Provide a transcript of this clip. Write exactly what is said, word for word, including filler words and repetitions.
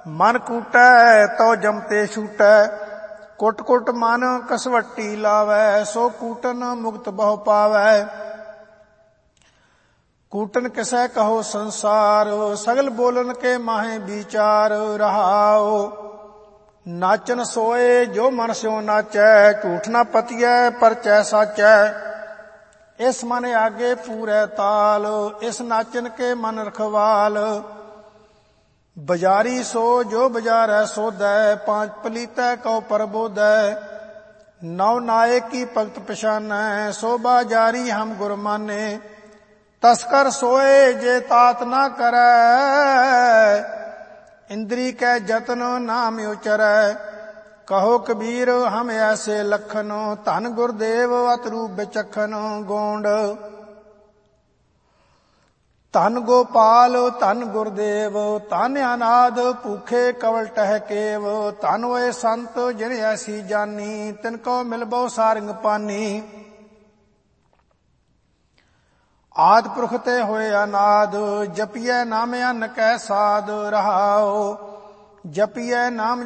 ਮਨ ਕੂਟੈ ਤਉ ਜਮਤੇ ਛੂਟੈ। ਕੁਟ ਕੁਟ ਮਨ ਕਸਵੱਟੀ ਲਾਵੈ, ਸੋ ਕੂਟਨ ਮੁਕਤ ਬਹੁ ਪਾਵੈ। ਕੂਟਨ ਕਿਸੈ ਕਹੋ ਸੰਸਾਰ, ਸਗਲ ਬੋਲਨ ਕੇ ਮਾਹੇ ਵਿਚਾਰ। ਰਹਾਉ ਨਾਚਨ ਸੋਏ ਜੋ ਮਨ ਸਿਉ ਨਾਚੈ, ਝੂਠ ਨਾ ਪਤੀਐ ਪਰਚੈ ਸਾਚੈ। ਇਸ ਮਨ ਆਗੇ ਪੂਰੈ ਤਾਲ, ਇਸ ਨਾਚਨ ਕੇ ਮਨ ਰਖਵਾਲ। ਬਜ਼ਾਰੀ ਸੋ ਜੋ ਬਜ਼ਾਰੈ ਸੋਧੈ, ਪਾਂਚ ਪਲੀਤੈ ਕਉ ਪ੍ਰਬੋਧੈ। ਨੌ ਨਾਇਕ ਕੀ ਭਗਤ ਪਛਾਨੈ, ਸੋ ਬਾਜ਼ਾਰੀ ਹਮ ਗੁਰ ਮਾਨੇ। ਤਸਕਰ ਸੋਏ ਜੇ ਤਾਤ ਨਾ ਕਰੈ, ਇੰਦਰੀ ਕੈ ਜਤਨ ਨਾਮ ਉਚਰੈ। ਕਹੋ ਕਬੀਰ ਹਮ ਐਸੇ ਲਖਨ, ਧਨ ਗੁਰਦੇਵ ਅਤ ਰੂਪ ਵਿਚਖਨ। ਗੋਂਡ ਧਨ ਗੋਪਾਲ ਧਨ ਗੁਰਦੇਵ, ਧਨ ਅਨਾਦ ਭੂਖੇ ਕਵਲ ਟਹਿ ਕੇਵ। ਧਨ ਹੋਏ ਸੰਤ ਜਿਨ ਐਸੀ ਜਾਨੀ, ਤਿਨ ਕੋ ਮਿਲਬੋ ਸਾਰੰਗ ਪਾਨੀ। ਆਦਿ ਪੁਰਖ ਤੇ ਹੋਏ ਅਨਾਦ, ਜਪੀਐ ਨਾਮ ਅਨ ਕੈ ਸਾਧ। ਰਹਾਉ ਜਪੀਐ ਨਾਮ